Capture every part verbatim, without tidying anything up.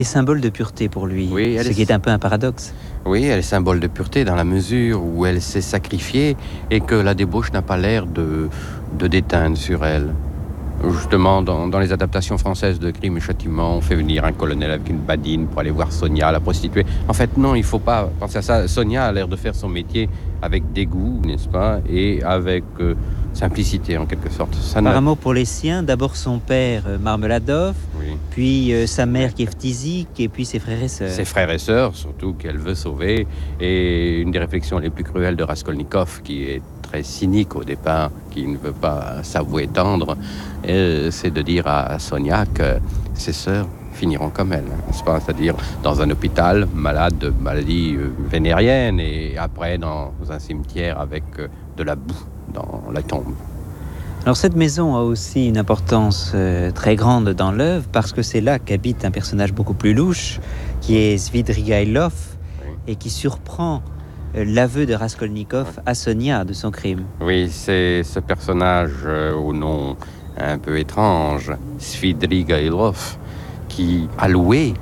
Et symbole de pureté pour lui, Oui, ce est... qui est un peu un paradoxe. Oui, elle est symbole de pureté dans la mesure où elle s'est sacrifiée et que la débauche n'a pas l'air de, de déteindre sur elle. Justement, dans, dans les adaptations françaises de Crime et Châtiment, on fait venir un colonel avec une badine pour aller voir Sonia, la prostituée. En fait, non, il ne faut pas penser à ça. Sonia a l'air de faire son métier avec dégoût, n'est-ce pas, et avec euh, simplicité, en quelque sorte. Ça Par ne... amour pour les siens, d'abord son père, euh, Marmeladov, oui. puis euh, sa mère qui est Phtizik, et puis ses frères et sœurs. Ses frères et sœurs, surtout, qu'elle veut sauver. Et une des réflexions les plus cruelles de Raskolnikov, qui est très cynique au départ, qui ne veut pas s'avouer tendre, c'est de dire à Sonia que ses sœurs finiront comme elle, n'est-ce pas? C'est-à-dire dans un hôpital, malade de maladies vénériennes, et après dans un cimetière avec de la boue dans la tombe. Alors cette maison a aussi une importance euh, très grande dans l'œuvre, parce que c'est là qu'habite un personnage beaucoup plus louche, qui est Svidrigaïlov, oui. Et qui surprend euh, l'aveu de Raskolnikov oui. à Sonia de son crime. Oui, c'est ce personnage euh, au nom un peu étrange, Svidrigaïlov, qui a loué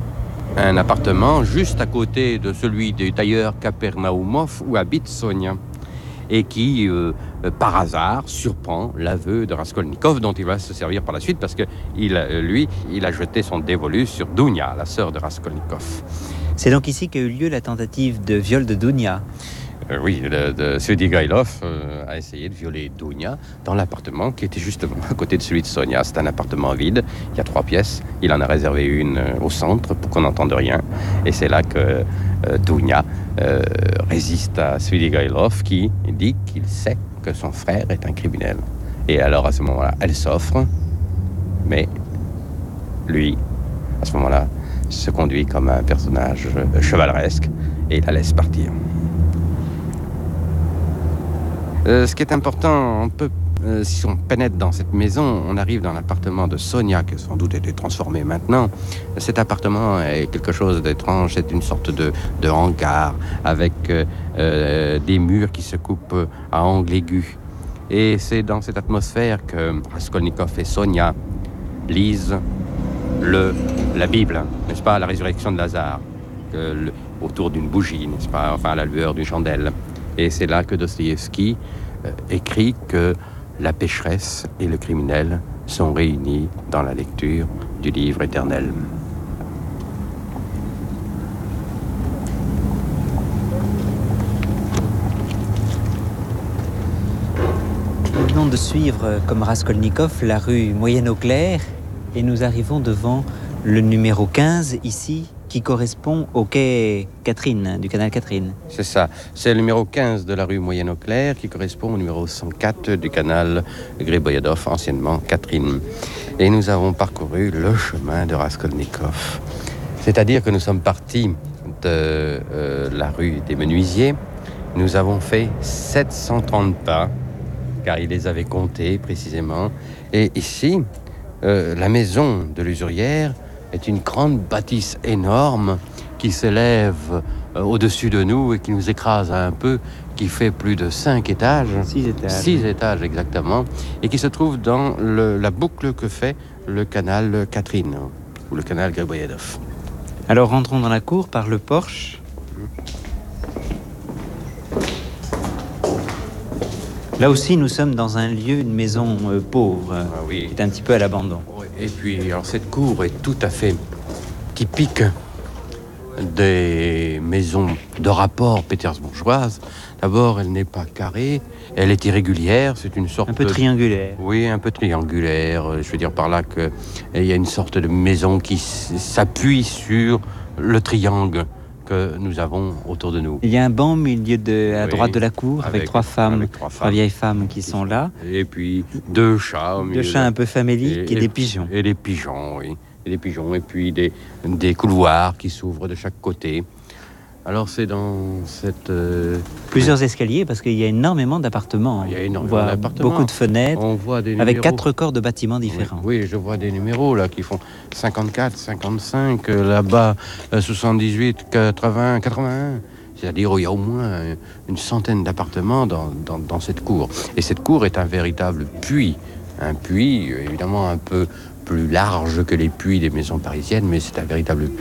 un appartement juste à côté de celui du tailleur Kapernaumov où habite Sonia, et qui, euh, par hasard, surprend l'aveu de Raskolnikov, dont il va se servir par la suite, parce que il, lui, il a jeté son dévolu sur Dounia, la sœur de Raskolnikov. C'est donc ici qu'a eu lieu la tentative de viol de Dounia. Euh, oui, le, de Svidrigaïlov euh, a essayé de violer Dounia dans l'appartement qui était justement à côté de celui de Sonia. C'est un appartement vide, il y a trois pièces. Il en a réservé une euh, au centre pour qu'on n'entende rien. Et c'est là que euh, Dounia euh, résiste à Svidrigaïlov, qui dit qu'il sait que son frère est un criminel. Et alors à ce moment-là, elle s'offre, mais lui, à ce moment-là, se conduit comme un personnage euh, chevaleresque et la laisse partir. Euh, ce qui est important, on peut, euh, si on pénètre dans cette maison, on arrive dans l'appartement de Sonia, qui sans doute a été transformé maintenant. Cet appartement est quelque chose d'étrange, c'est une sorte de, de hangar avec euh, euh, des murs qui se coupent à angles aigus. Et c'est dans cette atmosphère que Raskolnikov et Sonia lisent le, la Bible, n'est-ce pas, la résurrection de Lazare, que, le, autour d'une bougie, n'est-ce pas, enfin à la lueur d'une chandelle. Et c'est là que Dostoïevski euh, écrit que la pécheresse et le criminel sont réunis dans la lecture du livre éternel. Nous venons de suivre, comme Raskolnikov, la rue Moyenne-Eau-Claire, et nous arrivons devant le numéro quinze, ici, qui correspond au quai Catherine, du canal Catherine. C'est ça. C'est le numéro quinze de la rue Moyenne-Eau-Claire qui correspond au numéro cent quatre du canal Griboyedov, anciennement Catherine. Et nous avons parcouru le chemin de Raskolnikov. C'est-à-dire que nous sommes partis de euh, la rue des Menuisiers. Nous avons fait sept cent trente pas, car il les avait comptés précisément. Et ici, euh, la maison de l'usurière est une grande bâtisse énorme qui s'élève euh, au-dessus de nous et qui nous écrase un peu, qui fait plus de cinq étages. Six étages. Six étages, exactement. Et qui se trouve dans le, la boucle que fait le canal Catherine, ou le canal Griboyedov. Alors rentrons dans la cour par le porche. Là aussi, nous sommes dans un lieu, une maison euh, pauvre, ah, oui. qui est un petit peu à l'abandon. Et puis, alors, cette cour est tout à fait typique des maisons de rapport pétersbourgeoises. D'abord, elle n'est pas carrée, elle est irrégulière, c'est une sorte... Un peu triangulaire. De... Oui, un peu triangulaire. Je veux dire par là qu'il y a une sorte de maison qui s'appuie sur le triangle que nous avons autour de nous. Il y a un banc au milieu de, à oui, droite de la cour, avec, avec, trois, femmes, avec trois femmes, trois vieilles femmes qui sont là. Et puis deux chats au milieu. Deux chats de... un peu faméliques et, et, et des pigeons. Et des pigeons, oui. Et des pigeons, et puis des, des couloirs qui s'ouvrent de chaque côté. Alors c'est dans cette... Euh... Plusieurs escaliers, parce qu'il y a énormément d'appartements. Il y a énormément On voit d'appartements. Beaucoup de fenêtres, On voit des avec numéros. quatre corps de bâtiments différents. Oui, oui, je vois des numéros là qui font cinquante-quatre, cinquante-cinq, euh, là-bas euh, soixante-dix-huit, quatre-vingts, quatre-vingt-un. C'est-à-dire qu'il y a au moins une centaine d'appartements dans, dans, dans cette cour. Et cette cour est un véritable puits. Un puits, évidemment, un peu plus large que les puits des maisons parisiennes, mais c'est un véritable